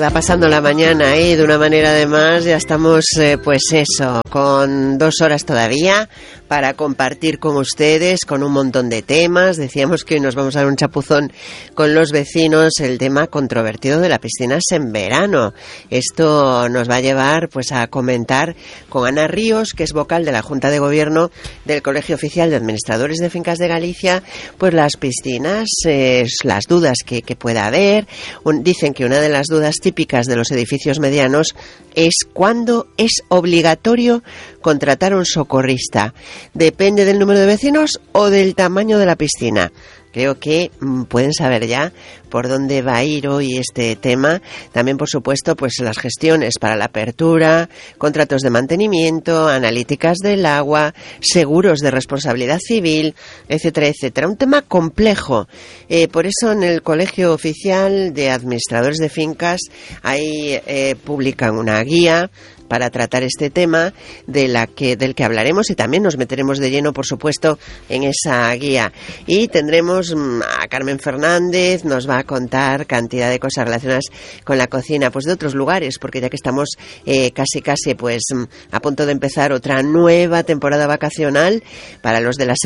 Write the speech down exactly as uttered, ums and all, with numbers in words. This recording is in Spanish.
va pasando la mañana y ¿eh? de una manera además ya estamos eh, pues eso, con dos horas todavía para compartir con ustedes con un montón de temas. Decíamos que hoy nos vamos a dar un chapuzón con los vecinos, el tema controvertido de las piscinas en verano. Esto nos va a llevar pues a comentar con Ana Ríos, que es vocal de la Junta de Gobierno del Colegio Oficial de Administradores de Fincas de Galicia, pues las piscinas, eh, las dudas que, que pueda haber. Un, dicen que una de las dudas típicas de los edificios medianos es cuándo es obligatorio contratar un socorrista. ¿Depende del número de vecinos o del tamaño de la piscina? Creo que mmm, pueden saber ya por dónde va a ir hoy este tema. También, por supuesto, pues las gestiones para la apertura, contratos de mantenimiento, analíticas del agua, seguros de responsabilidad civil, etcétera, etcétera. Un tema complejo. Eh, por eso en el Colegio Oficial de Administradores de Fincas ahí eh, publican una guía para tratar este tema de la que, del que hablaremos, y también nos meteremos de lleno, por supuesto, en esa guía. Y tendremos a Carmen Fernández, nos va a contar cantidad de cosas relacionadas con la cocina, pues de otros lugares, porque ya que estamos eh, casi casi pues a punto de empezar otra nueva temporada vacacional para los de las